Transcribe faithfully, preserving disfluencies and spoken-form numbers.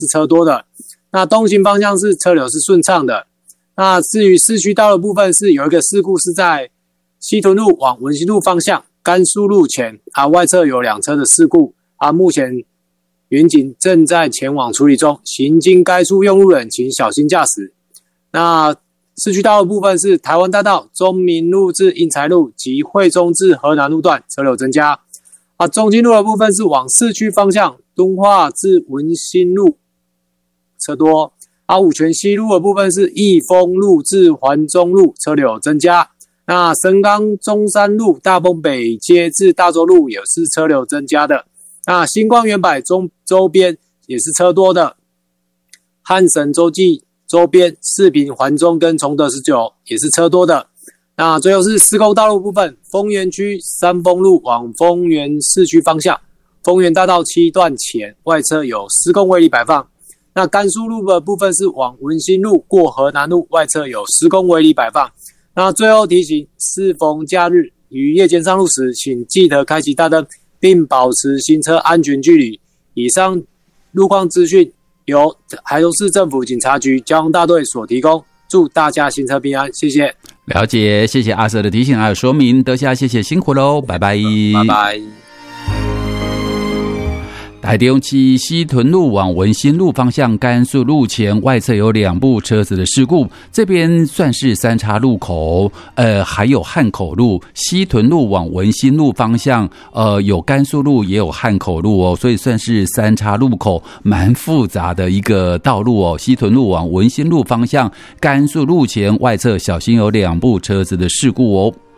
是车多的。那东行方向是车流是顺畅的。那至于市区道的部分，是有一个事故是在西屯路往文心路方向甘肃路前啊，外侧有两车的事故啊，目前员警正在前往处理中，行经该处用路人请小心驾驶。那市区道的部分是台湾大道中民路至英才路及惠中至河南路段车流增加啊，中清路的部分是往市区方向敦化至文心路车多啊，五权西路的部分是益丰路至环中路车流增加。那神冈中山路大丰北街至大洲路也是车流增加的。那星光园百中周边也是车多的。汉神洲际周边四平环中跟崇德十九也是车多的。那最后是施工道路部分，丰原区三丰路往丰原市区方向，丰原大道七段前外侧有施工威力摆放。那甘肃路的部分是往文心路过河南路，外侧有施工威力摆放。那最后提醒，适逢假日于夜间上路时，请记得开启大灯，并保持行车安全距离。以上路况资讯由台中市政府警察局交通大队所提供，祝大家行车平安，谢谢。 了解，谢谢阿 Sir 的提醒还有说明，德夏谢谢辛苦喽，拜拜， 拜拜。 台中市西屯路往文心路方向甘肃路前外侧有两部车子的事故，这边算是三叉路口，呃，还有汉口路。西屯路往文心路方向，呃，有甘肃路也有汉口路哦，所以算是三叉路口，蛮复杂的一个道路哦。西屯路往文心路方向甘肃路前外侧小心有两部车子的事故哦。